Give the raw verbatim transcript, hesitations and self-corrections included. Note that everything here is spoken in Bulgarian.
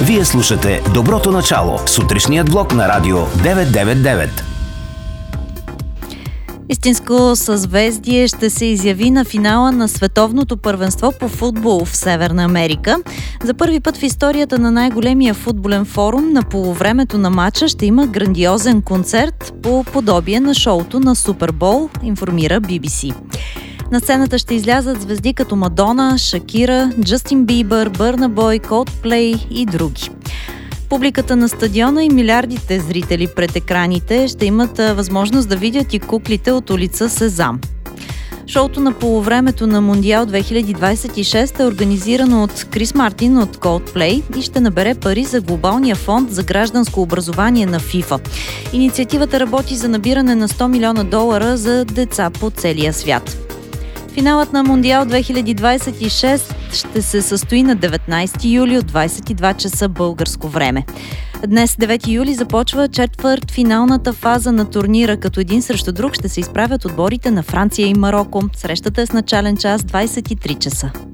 Вие слушате Доброто начало, сутрешният блок на Радио деветстотин деветдесет и девет. Истинско съзвездие ще се изяви на финала на Световното първенство по футбол в Северна Америка. За първи път в историята на най-големия футболен форум на полувремето на матча ще има грандиозен концерт по подобие на шоуто на Супербол, информира Би Би Си. На сцената ще излязат звезди като Мадона, Шакира, Джастин Бибър, Бърна Бой, Coldplay и други. Публиката на стадиона и милиардите зрители пред екраните ще имат възможност да видят и куклите от улица Сезам. Шоуто на полувремето на Мондиал две хиляди двадесет и шеста е организирано от Крис Мартин от Coldplay и ще набере пари за глобалния фонд за гражданско образование на ФИФА. Инициативата работи за набиране на сто милиона долара за деца по целия свят. Финалът на Мондиал две хиляди двадесет и шеста ще се състои на деветнадесети юли от двадесет и два часа българско време. Днес, девети юли, започва четвъртфиналната фаза на турнира, като един срещу друг ще се изправят отборите на Франция и Мароко. Срещата е с начален час двадесет и три часа.